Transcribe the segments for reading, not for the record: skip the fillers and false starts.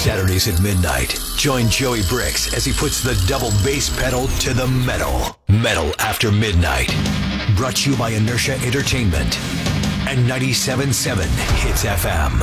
Saturdays at midnight, join Joey Bricks as he puts the double bass pedal to the metal. Metal After Midnight. Brought to you by Inertia Entertainment and 97.7 Hits FM.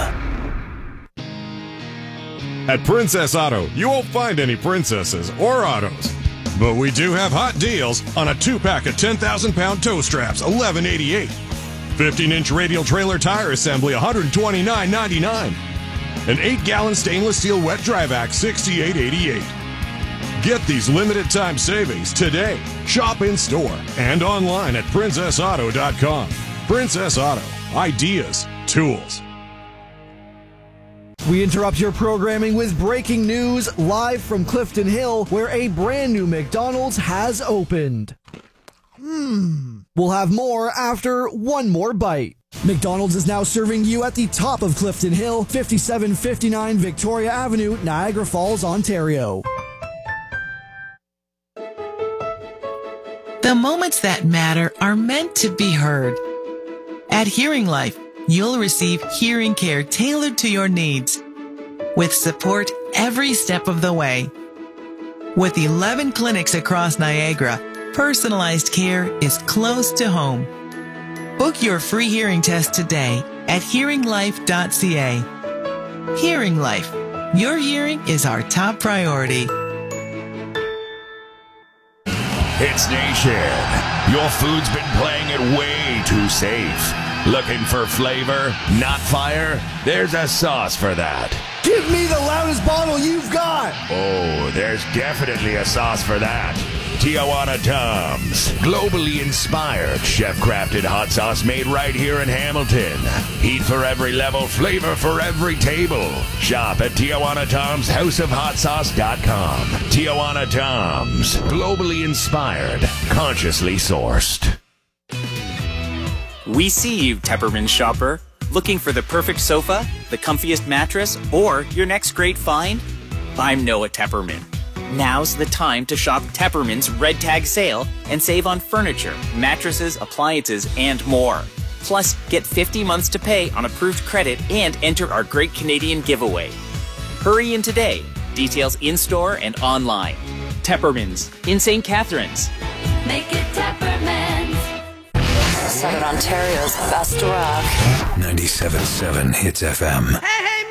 At Princess Auto, you won't find any princesses or autos. But we do have hot deals on a 2-pack of 10,000-pound tow straps, $11.88. 15-inch radial trailer tire assembly, $129.99. An 8-gallon stainless steel wet dry vac, $68.88. Get these limited time savings today. Shop in store and online at princessauto.com. Princess Auto. Ideas. Tools. We interrupt your programming with breaking news live from Clifton Hill, where a brand new McDonald's has opened. We'll have more after one more bite. McDonald's is now serving you at the top of Clifton Hill, 5759 Victoria Avenue, Niagara Falls, Ontario. The moments that matter are meant to be heard. At Hearing Life, you'll receive hearing care tailored to your needs, with support every step of the way. With 11 clinics across Niagara, personalized care is close to home. Book your free hearing test today at hearinglife.ca. Hearing Life. Your hearing is our top priority. Hits Nation. Your food's been playing it way too safe. Looking for flavor, not fire? There's a sauce for that. Give me the loudest bottle you've got! Oh, there's definitely a sauce for that. Tijuana Tom's. Globally inspired, chef-crafted hot sauce made right here in Hamilton. Heat for every level, flavor for every table. Shop at TijuanaTomsHouseOfHotSauce.com. Tijuana Tom's. Globally inspired, consciously sourced. We see you, Tepperman shopper. Looking for the perfect sofa, the comfiest mattress, or your next great find? I'm Noah Tepperman. Now's the time to shop Tepperman's Red Tag sale and save on furniture, mattresses, appliances, and more. Plus, get 50 months to pay on approved credit and enter our Great Canadian Giveaway. Hurry in today. Details in-store and online. Tepperman's in St. Catharines. Make it Tepperman's. Southern Ontario's best rock. 97.7 Hits FM. Hey, hey!